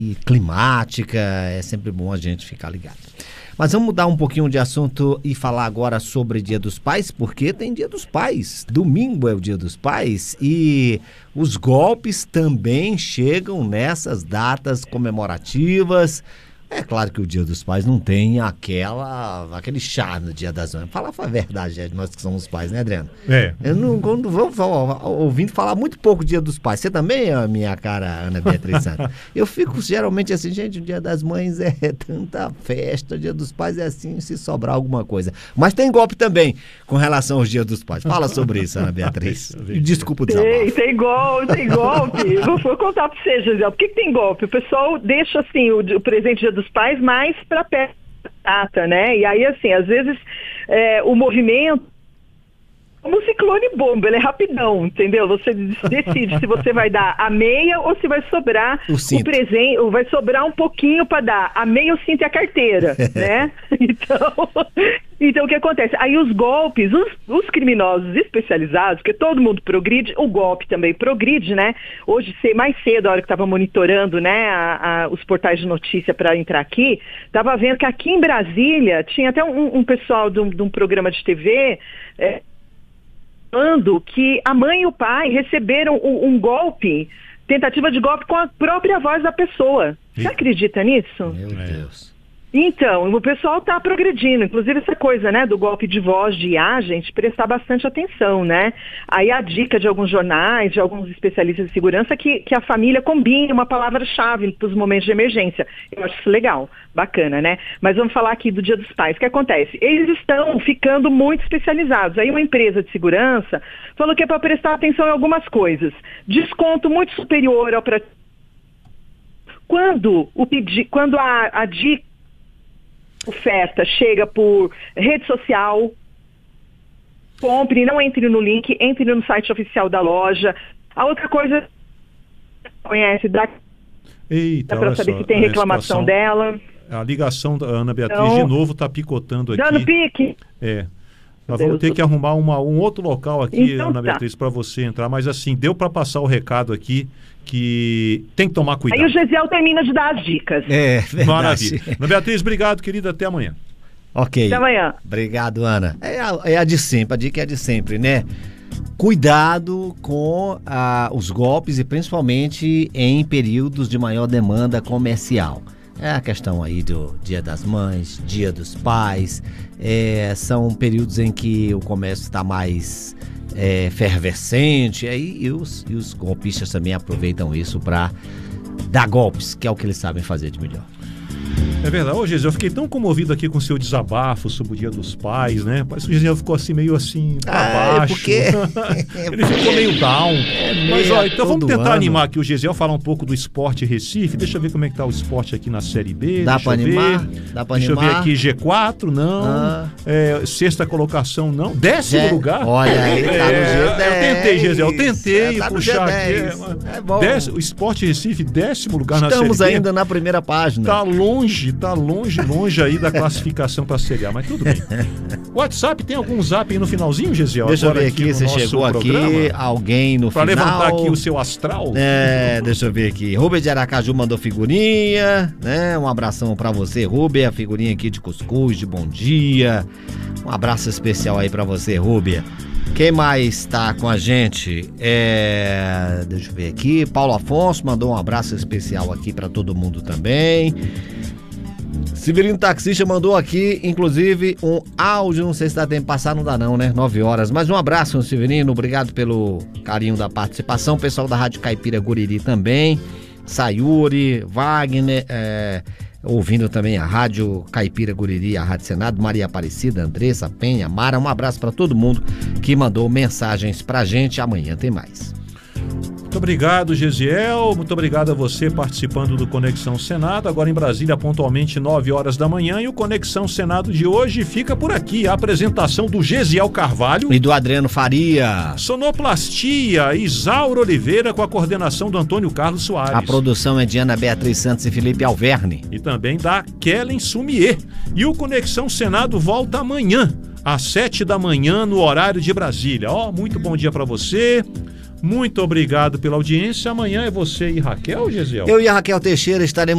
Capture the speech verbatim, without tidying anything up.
climática, é sempre bom a gente ficar ligado. Mas vamos mudar um pouquinho de assunto e falar agora sobre Dia dos Pais, porque tem Dia dos Pais. Domingo é o Dia dos Pais e os golpes também chegam nessas datas comemorativas. É claro que o Dia dos Pais não tem aquela, aquele charme no Dia das Mães. Fala a verdade, nós que somos pais, né, Adriano? É. Eu não, quando vou falar, ouvindo falar muito pouco do Dia dos Pais. Você também, a minha cara Ana Beatriz Santos? Eu fico geralmente assim, gente, o Dia das Mães é tanta festa, o Dia dos Pais é assim, se sobrar alguma coisa. Mas tem golpe também com relação ao Dia dos Pais. Fala sobre isso, Ana Beatriz. Desculpa o desabafo. Tem, tem golpe, tem golpe. Vou, vou contar pra você, José. Por que, que tem golpe? O pessoal deixa assim o, o presente Dia dos Pais mais para perto da data, né? E aí, assim, às vezes é, o movimento, como um ciclone bomba, ele é rapidão, entendeu? Você decide se você vai dar a meia ou se vai sobrar o, o presente, ou vai sobrar um pouquinho para dar a meia, o cinto e a carteira, né? Então, então o que acontece? Aí os golpes, os, os criminosos especializados, porque todo mundo progride, o golpe também progride, né? Hoje, mais cedo, a hora que estava monitorando, né, a, a, os portais de notícia para entrar aqui, estava vendo que aqui em Brasília tinha até um, um pessoal de um, de um programa de T V, é, falando que a mãe e o pai receberam um, um golpe, tentativa de golpe com a própria voz da pessoa. Você acredita nisso? Meu Deus. Então, o pessoal está progredindo, inclusive essa coisa, né, do golpe de voz de I A, gente, prestar bastante atenção, né? Aí a dica de alguns jornais, de alguns especialistas de segurança, que, que a família combine uma palavra-chave para os momentos de emergência. Eu acho isso legal, bacana, né? Mas vamos falar aqui do Dia dos Pais. O que acontece? Eles estão ficando muito especializados. Aí uma empresa de segurança falou que é para prestar atenção em algumas coisas. Desconto muito superior ao pra... Quando, o pedi... Quando a, a dica oferta chega por rede social, compre, não entre no link, entre no site oficial da loja. A outra coisa, conhece, dá para saber só, se tem reclamação dela. A ligação da Ana Beatriz então, de novo está picotando aqui. Dando pique. É. Nós vamos ter que arrumar uma, um outro local aqui, então, Ana Beatriz, tá, para você entrar. Mas assim, deu para passar o recado aqui que tem que tomar cuidado. Aí o Gesiel termina de dar as dicas. É, verdade. Maravilha. Ana Beatriz, obrigado, querida. Até amanhã. Ok. Até amanhã. Obrigado, Ana. É a, é a de sempre, a dica é a de sempre, né? Cuidado com ah, os golpes e principalmente em períodos de maior demanda comercial. É a questão aí do Dia das Mães, Dia dos Pais, é, são períodos em que o comércio está mais é, efervescente, aí, e, os, e os golpistas também aproveitam isso para dar golpes, que é o que eles sabem fazer de melhor. É verdade. Ô, Gesiel, eu fiquei tão comovido aqui com o seu desabafo sobre o Dia dos Pais, né? Parece que o Gesiel ficou assim, meio assim, pra ah, baixo. É porque... Ele ficou meio down. É meio Mas, ó, então vamos tentar ano. animar aqui o Gesiel, falar um pouco do esporte Recife. Deixa eu ver como é que tá o esporte aqui na Série B. Dá Deixa pra eu animar? ver. Dá pra Deixa animar? eu ver aqui, G quatro, não. Ah. É, sexta colocação, não. Décimo Gé... lugar. Olha aí, tá é, no G dez. Eu tentei, Gesiel, eu tentei é, tá puxar aqui. É bom. Décimo, o esporte Recife, décimo lugar na Série B. Estamos ainda na primeira página. Tá longe, tá longe, longe aí da classificação para a Série A, mas tudo bem. WhatsApp, tem algum zap aí no finalzinho, Gesiel? Deixa eu ver aqui, aqui, você chegou programa, aqui, alguém no pra final. Para levantar aqui o seu astral. É, deixa eu ver aqui. Rubem de Aracaju mandou figurinha, né? Um abração pra você, Rubem, a figurinha aqui de cuscuz, de bom dia. Um abraço especial aí pra você, Rubem. Quem mais tá com a gente? É, deixa eu ver aqui. Paulo Afonso mandou um abraço especial aqui pra todo mundo também. Severino Taxista mandou aqui, inclusive, um áudio, não sei se dá tempo de passar, não dá não, né? Nove horas. Mas um abraço, Severino, obrigado pelo carinho da participação. Pessoal da Rádio Caipira Guriri também, Sayuri, Wagner, é, ouvindo também a Rádio Caipira Guriri, a Rádio Senado, Maria Aparecida, Andressa, Penha, Mara. Um abraço para todo mundo que mandou mensagens pra gente. Amanhã tem mais. Muito obrigado, Gesiel. Muito obrigado a você participando do Conexão Senado. Agora em Brasília, pontualmente nove horas da manhã. E o Conexão Senado de hoje fica por aqui. A apresentação do Gesiel Carvalho e do Adriano Faria. Sonoplastia, Isaura Oliveira, com a coordenação do Antônio Carlos Soares. A produção é de Ana Beatriz Santos e Felipe Alverne. E também da Kellen Sumier. E o Conexão Senado volta amanhã, às sete da manhã, no horário de Brasília. Ó, muito bom dia para você. Muito obrigado pela audiência. Amanhã é você e Raquel, Gesiel? Eu e a Raquel Teixeira estaremos